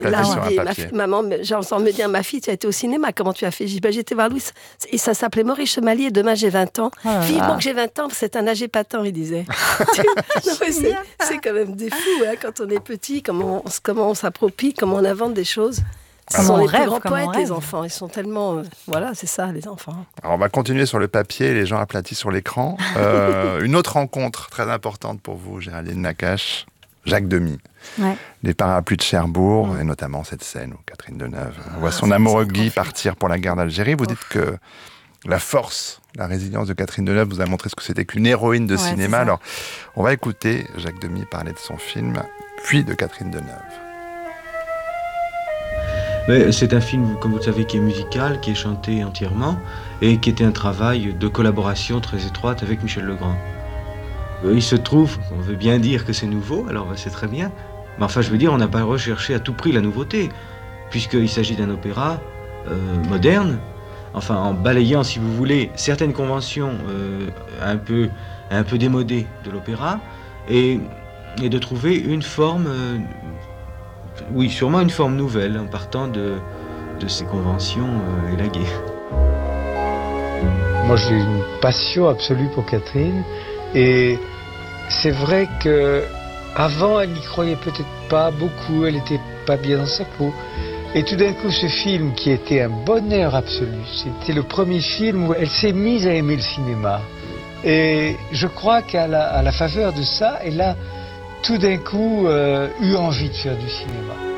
Là, sur un et papier. maman, j'entends me dire, ma fille, tu as été au cinéma, comment tu as fait? Je dis, j'étais voir Louis, et ça s'appelait Maurice Chevalier, demain j'ai 20 ans. Vivement que j'ai 20 ans, c'est un âge épatant, il disait. Non, mais c'est quand même des fous, hein, quand on est petit, comment on s'approprie, comment on invente des choses. Ce sont les plus grands poètes, les enfants. Ils sont tellement... voilà, c'est ça, les enfants. Alors, on va continuer sur le papier, les gens aplatis sur l'écran. Une autre rencontre très importante pour vous, Géraldine Nakache, Jacques Demy. Ouais. Les parapluies de Cherbourg, et notamment cette scène où Catherine Deneuve voit son amoureux Guy partir pour la guerre d'Algérie. Vous dites que la force, la résilience de Catherine Deneuve vous a montré ce que c'était qu'une héroïne de cinéma. Alors, on va écouter Jacques Demy parler de son film, puis de Catherine Deneuve. Mais c'est un film, comme vous le savez, qui est musical, qui est chanté entièrement, et qui était un travail de collaboration très étroite avec Michel Legrand. Il se trouve, on veut bien dire que c'est nouveau, alors c'est très bien, mais enfin je veux dire, on n'a pas recherché à tout prix la nouveauté, puisqu'il s'agit d'un opéra moderne, enfin en balayant, si vous voulez, certaines conventions un peu démodées de l'opéra, et de trouver une forme... oui, sûrement une forme nouvelle, en partant de ces conventions élaguées. Moi, j'ai une passion absolue pour Catherine, et c'est vrai que avant, elle n'y croyait peut-être pas beaucoup, elle n'était pas bien dans sa peau. Et tout d'un coup, ce film, qui était un bonheur absolu, c'était le premier film où elle s'est mise à aimer le cinéma. Et je crois qu'à la faveur de ça, elle a tout d'un coup eu envie de faire du cinéma.